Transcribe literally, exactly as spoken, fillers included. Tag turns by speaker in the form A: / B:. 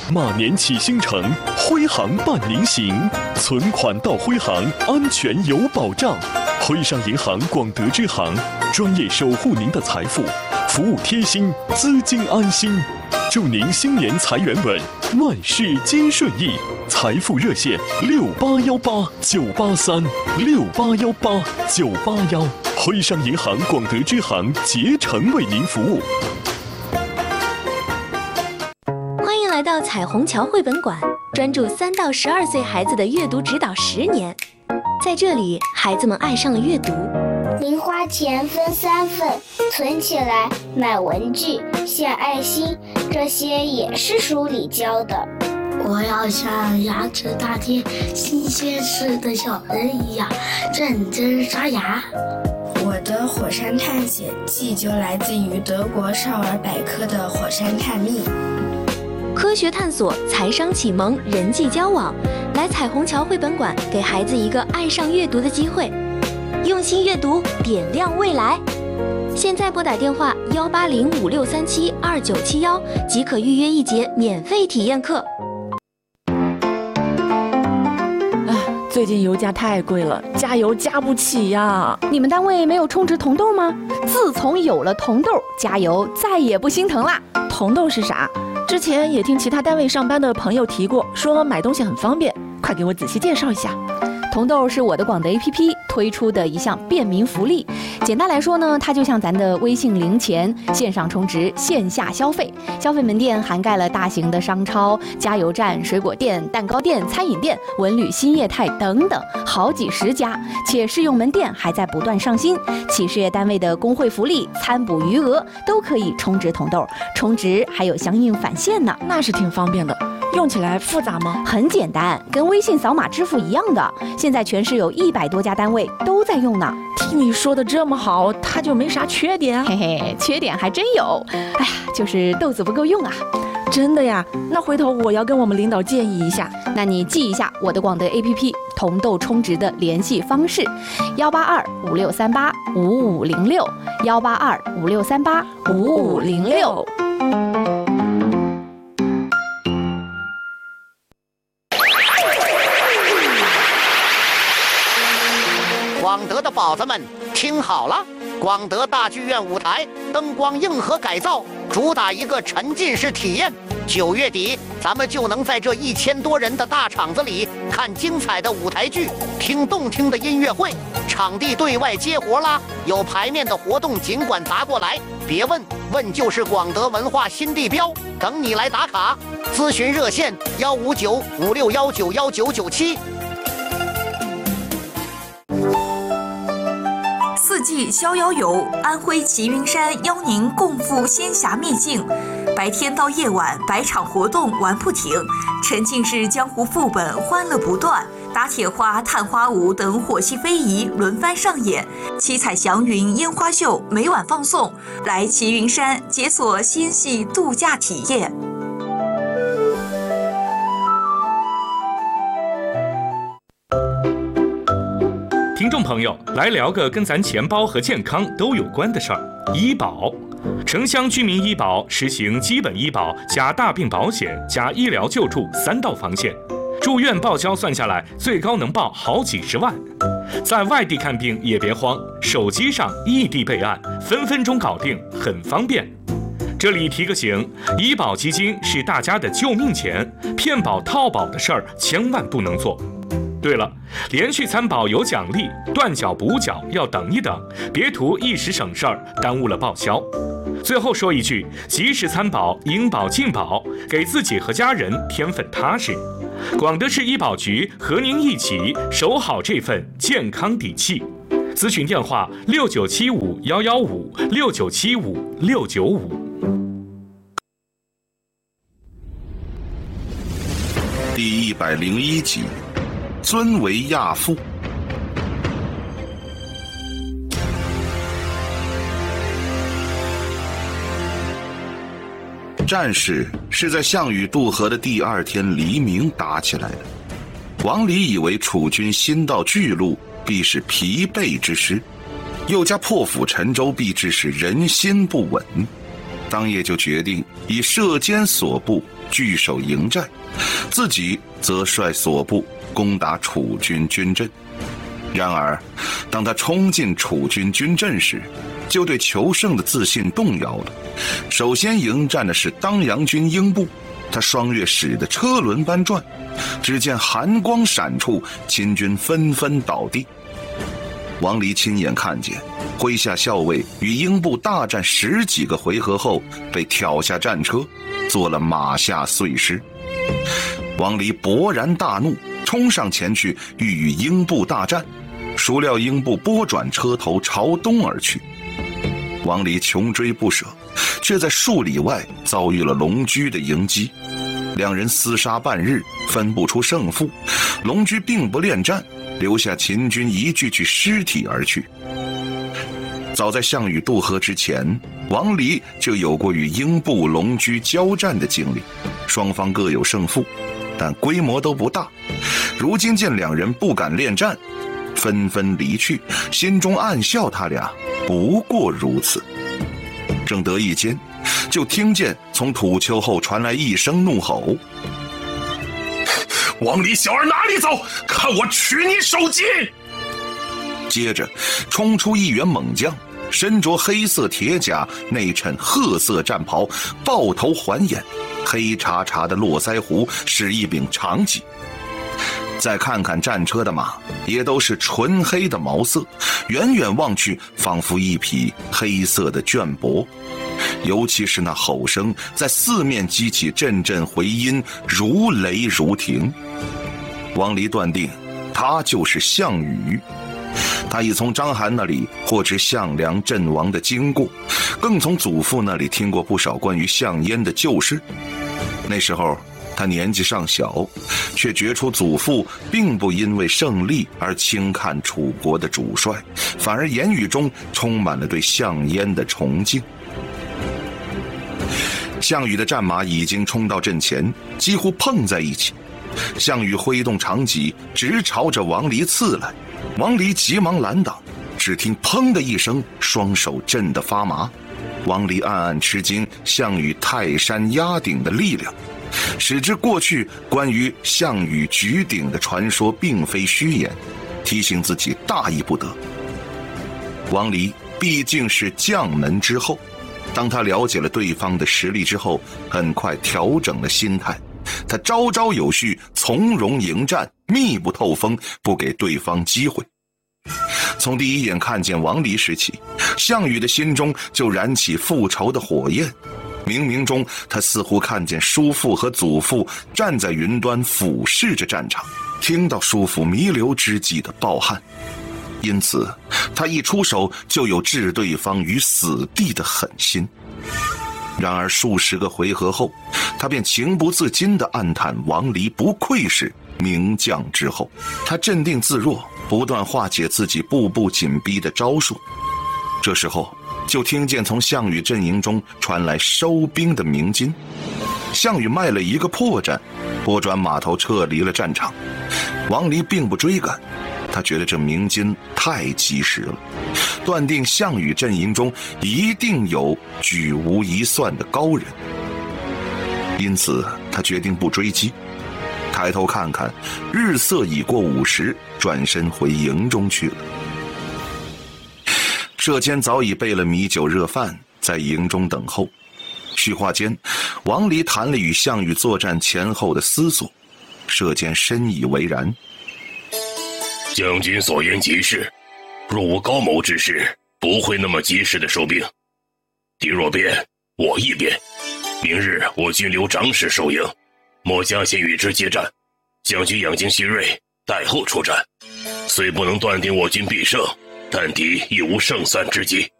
A: 马年启星城，徽行伴您行，存款到徽行，安全有保障。徽商银行广德支行，专业守护您的财富，服务贴心，资金安心。祝您新年财源稳，万事皆顺意。财富热线六八幺八九八三六八幺八九八幺，徽商银行广德支行竭诚为您服务。
B: 欢迎来到彩虹桥绘本馆，专注三到十二岁孩子的阅读指导十年。在这里，孩子们爱上了阅读。
C: 零花钱分三份，存起来买文具、献爱心，这些也是书里教的。
D: 我要像牙齿大贴、新鲜事的小人一样认真刷牙。
E: 我的火山探险记就来自于德国少儿百科的火山探秘。
B: 科学探索、财商启蒙、人际交往，来彩虹桥绘本馆，给孩子一个爱上阅读的机会。用心阅读，点亮未来。现在拨打电话幺八零五六三七二九七幺，即可预约一节免费体验课。
F: 最近油价太贵了，加油加不起呀！
G: 你们单位没有充值铜豆吗？自从有了铜豆，加油再也不心疼啦。
F: 铜豆是啥？之前也听其他单位上班的朋友提过，说买东西很方便，快给我仔细介绍一下。
G: 铜豆是我的广德 A P P 推出的一项便民福利，简单来说呢，它就像咱的微信零钱，线上充值，线下消费。消费门店涵盖了大型的商超、加油站、水果店、蛋糕店、餐饮店、文旅新业态等等，好几十家，且试用门店还在不断上新。企事业单位的工会福利、餐补余额都可以充值铜豆，充值还有相应返现呢，
F: 那是挺方便的。用起来复杂吗？
G: 很简单，跟微信扫码支付一样的。现在全市有一百多家单位都在用呢。
F: 听你说的这么好，它就没啥缺点啊？
G: 嘿嘿，缺点还真有。哎呀，就是豆子不够用啊。
F: 真的呀？那回头我要跟我们领导建议一下。
G: 那你记一下我的广德 A P P 铜豆充值的联系方式：幺八二五六三八五五零六，幺八二五六三八五五零六。
H: 广德的宝子们听好了，广德大剧院舞台灯光硬核改造，主打一个沉浸式体验。九月底，咱们就能在这一千多人的大场子里看精彩的舞台剧，听动听的音乐会。场地对外接活啦，有排面的活动尽管砸过来，别问问就是广德文化新地标，等你来打卡。咨询热线幺五九五六幺九幺九九七。
I: 四季逍遥游，安徽齐云山邀您共赴仙侠秘境，白天到夜晚百场活动玩不停，沉浸式江湖副本欢乐不断，打铁花、探花舞等火系非遗轮番上演，七彩祥云烟花秀每晚放送，来齐云山解锁仙系度假体验。
J: 听众朋友，来聊个跟咱钱包和健康都有关的事儿。医保，城乡居民医保实行基本医保加大病保险加医疗救助三道防线，住院报销算下来最高能报好几十万。在外地看病也别慌，手机上异地备案，分分钟搞定，很方便。这里提个醒，医保基金是大家的救命钱，骗保套保的事儿千万不能做。对了，连续参保有奖励，断缴补缴要等一等，别图一时省事儿，耽误了报销。最后说一句，及时参保，应保尽保，给自己和家人添份踏实。广德市医保局和您一起守好这份健康底气。咨询电话六九七五幺幺五六九七五六九五。
K: 第一百零一集。尊为亚父。战事是在项羽渡河的第二天黎明打起来的。王离以为楚军新到巨鹿必是疲惫之师，又加破釜沉舟必致是人心不稳， 当夜就决定以射监所部据守营寨，自己则率所部攻打楚军军阵。然而当他冲进楚军军阵时，就对求胜的自信动摇了。首先迎战的是当阳军英布，他双月使得车轮般转，只见寒光闪处，秦军纷纷倒地。王离亲眼看见麾下校尉与英布大战十几个回合后，被挑下战车，做了马下碎尸。王离勃然大怒，冲上前去欲与英布大战，孰料英布拨转车头朝东而去。王离穷追不舍，却在数里外遭遇了龙驹的迎击，两人厮杀半日，分不出胜负。龙驹并不恋战，留下秦军一具具尸体而去。早在项羽渡河之前，王离就有过与英布、龙驹交战的经历，双方各有胜负，但规模都不大。如今见两人不敢恋战，纷纷离去，心中暗笑他俩不过如此。正得意间，就听见从土丘后传来一声怒吼：
L: 王离小儿哪里走？看我取你首级！
K: 接着冲出一员猛将，身着黑色铁甲，内衬褐色战袍，豹头环眼，黑叉叉的络腮胡，是一柄长戟。再看看战车的马，也都是纯黑的毛色，远远望去仿佛一匹黑色的绢帛。尤其是那吼声，在四面激起阵阵回音，如雷如霆。王离断定他就是项羽，他已从章邯那里获知项梁阵亡的经过，更从祖父那里听过不少关于项燕的旧事。那时候他年纪尚小，却觉出祖父并不因为胜利而轻看楚国的主帅，反而言语中充满了对项燕的崇敬。项羽的战马已经冲到阵前，几乎碰在一起。项羽挥动长戟，直朝着王离刺来。王离急忙拦挡，只听砰的一声，双手震得发麻。王离暗暗吃惊项羽泰山压顶的力量，使之过去关于项羽举鼎的传说并非虚言，提醒自己大意不得。王离毕竟是将门之后，当他了解了对方的实力之后，很快调整了心态。他招招有序，从容迎战，密不透风，不给对方机会。从第一眼看见王离时起，项羽的心中就燃起复仇的火焰。冥冥中，他似乎看见叔父和祖父站在云端俯视着战场，听到叔父弥留之际的抱憾。因此他一出手就有置对方于死地的狠心。然而数十个回合后，他便情不自禁地暗叹王离不愧是名将之后。他镇定自若，不断化解自己步步紧逼的招数。这时候就听见从项羽阵营中传来收兵的鸣金。项羽卖了一个破绽，拨转马头撤离了战场。王离并不追赶，他觉得这鸣金太及时了，断定项羽阵营中一定有举无一算的高人，因此他决定不追击。抬头看看，日色已过午时，转身回营中去了。射监早已备了米酒热饭，在营中等候。叙话间，王离谈了与项羽作战前后的思索，射监深以为然。
L: 将军所言极是，若无高谋之士，不会那么及时的收兵。敌若变，我亦变。明日我军留长史守营，莫加先与之接战。将军养精蓄锐，待后出战。虽不能断定我军必胜，但敌亦无胜算之机。